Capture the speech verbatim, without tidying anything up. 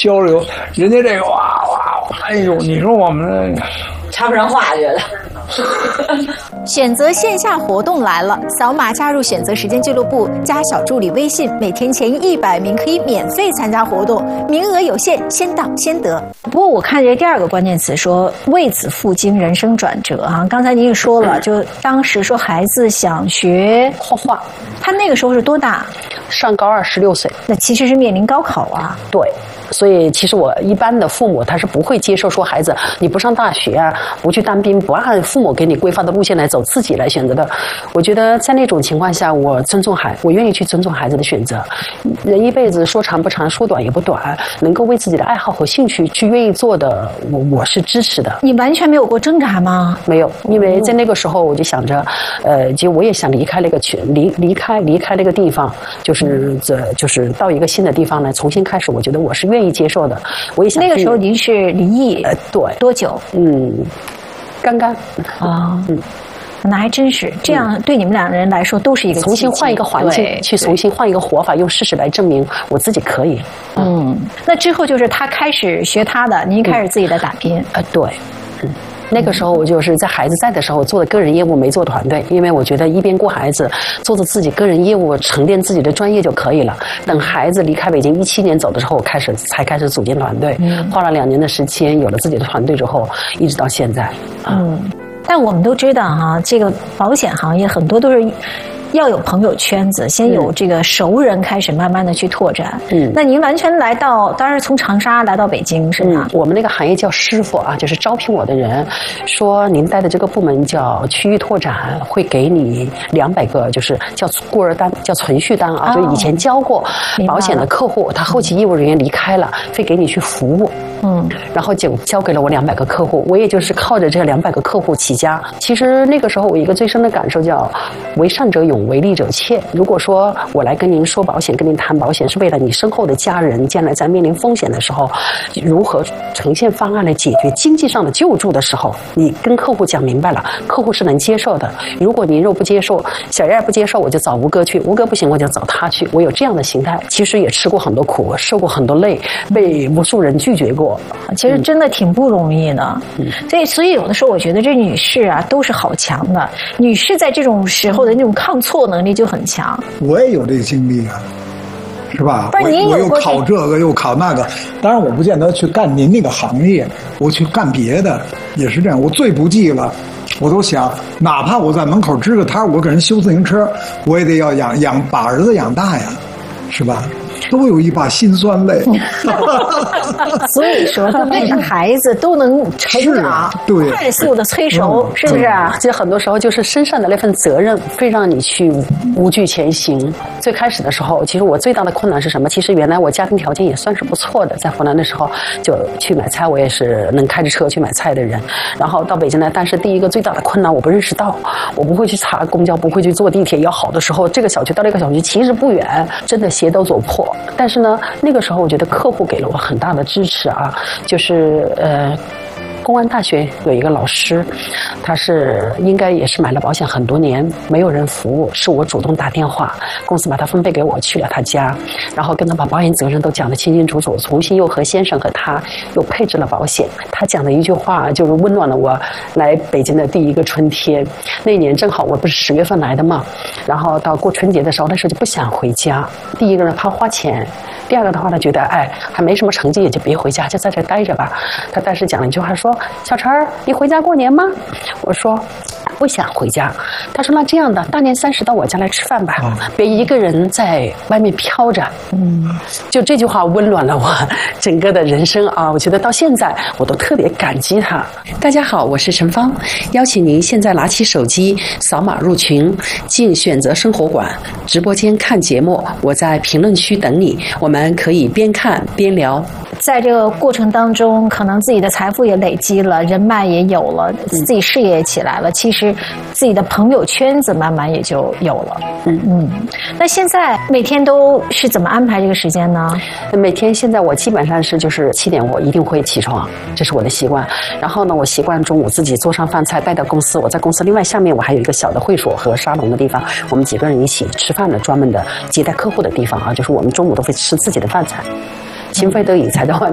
交流，人家这个哇哇哇，哎呦，你说我们插不上话，觉得。 选择线下活动来了，扫码加入选择时间俱乐部，加小助理微信，每天前一百名可以免费参加活动，名额有限，先到先得。不过我看这第二个关键词说为子赴京，人生转折啊，刚才您也说了，就当时说孩子想学画画，他那个时候是多大？ 上高二，十六岁。 那其实是面临高考啊。 对。所以其实我一般的父母他是不会接受说孩子你不上大学啊，不去当兵，不按父母给你规划的路线来走，自己来选择的。我觉得在那种情况下，我尊重孩，我愿意去尊重孩子的选择。人一辈子说长不长，说短也不短，能够为自己的爱好和兴趣去愿意做的，我我是支持的。 你完全没有过挣扎吗？ 没有，因为在那个时候我就想着，呃，其实我也想离开那个群，离离开离开那个地方，就是这就是到一个新的地方来重新开始。我觉得我是愿意接受的。我也想那个时候您是离异， 呃，对， 多久？ 嗯，刚刚啊， 嗯。 那还真是这样，对你们两个人来说都是一个重新换一个环境，去重新换一个活法，用事实来证明我自己可以。 嗯，那之后就是他开始学他的，您开始自己的打拼。 呃，对，嗯。那个时候我就是在孩子在的时候做的个人业务，没做团队，因为我觉得一边顾孩子，做着自己个人业务，沉淀自己的专业就可以了。等孩子离开北京一七年走的时候，我开始才开始组建团队，嗯、花了两年的时间，有了自己的团队之后，一直到现在。 嗯，但我们都知道哈，这个保险行业很多都是要有朋友圈子，先有这个熟人开始慢慢的去拓展。嗯，那您完全来到，当然从长沙来到北京是吗？ 嗯，我们那个行业叫师傅啊，就是招聘我的人说您带的这个部门叫区域拓展，会给你两百个就是叫孤儿单，叫存续单啊，哦、就以前交过保险的客户，他后期业务人员离开了，会给你去服务。嗯，然后就交给了我两百个客户，我也就是靠着这两百个客户起家。其实那个时候我一个最深的感受叫为善者勇，为利者怯。如果说我来跟您说保险，跟您谈保险，是为了你身后的家人将来在面临风险的时候，如何呈现方案来解决经济上的救助的时候，你跟客户讲明白了，客户是能接受的。如果您若不接受，小燕不接受，我就找吴哥去，吴哥不行我就找他去。我有这样的心态，其实也吃过很多苦，受过很多累，被无数人拒绝过。 其实真的挺不容易的，嗯、所以所以有的时候我觉得这女士啊都是好强的，女士在这种时候的那种抗挫能力就很强。 我也有这个经历啊，是吧？ 不是您有过我又考这个又考那个，当然我不见得去干您那个行业，我去干别的也是这样。我最不济了，我都想，哪怕我在门口支个摊，我给人修自行车，我也得要养养把儿子养大呀，是吧？都有一把辛酸泪， 所以说，为了孩子都能成长， 对， 快速的催熟，嗯、是不是啊？ 其实很多时候就是身上的那份责任，会让你去无惧前行。最开始的时候，其实我最大的困难是什么？其实原来我家庭条件也算是不错的，在湖南的时候就去买菜，我也是能开着车去买菜的人。然后到北京来，但是第一个最大的困难，我不认识道，我不会去查公交，不会去坐地铁。要好的时候，这个小区到那个小区其实不远，真的鞋都走破。但是呢，那个时候我觉得客户给了我很大的支持啊，就是呃。公安大学有一个老师，他是应该也是买了保险很多年，没有人服务，是我主动打电话，公司把他分配给我，去了他家，然后跟他把保险责任都讲得清清楚楚，重新又和先生和他又配置了保险。他讲的一句话就是温暖了我来北京的第一个春天。那年正好我不是十月份来的嘛，然后到过春节的时候，那时候就不想回家。第一个呢怕花钱，第二个的话呢觉得哎还没什么成绩，也就别回家，就在这待着吧。他当时讲了一句话说，小陈儿，你回家过年吗？我说不想回家。他说那这样的，大年三十到我家来吃饭吧，嗯、别一个人在外面飘着。嗯，就这句话温暖了我整个的人生啊！我觉得到现在我都特别感激他。大家好，我是陈芳，邀请您现在拿起手机扫码入群，进选择生活馆直播间看节目，我在评论区等你，我们可以边看边聊。 在这个过程当中，可能自己的财富也累积了，人脉也有了，自己事业也起来了，其实自己的朋友圈子慢慢也就有了。嗯嗯。那现在每天都是怎么安排这个时间呢？ 每天现在我基本上是就是七点我一定会起床，这是我的习惯。然后呢，我习惯中午自己做上饭菜带到公司，我在公司另外下面我还有一个小的会所和沙龙的地方，我们几个人一起吃饭的专门的接待客户的地方啊，就是我们中午都会吃自己的饭菜。情非得已才在外面